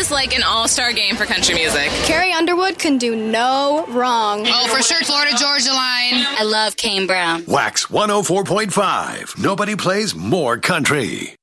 It's like an all-star game for country music. Carrie Underwood can do no wrong. Oh, for sure, Florida Georgia Line. I love Kane Brown. Wax 104.5. Nobody plays more country.